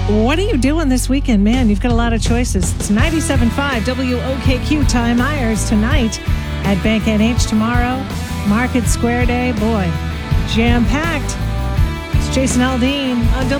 What are you doing this weekend, man? You've got a lot of choices. It's 97.5 WOKQ Ty Myers tonight at Bank NH tomorrow. Market Square Day, boy, jam-packed. It's Jason Aldean on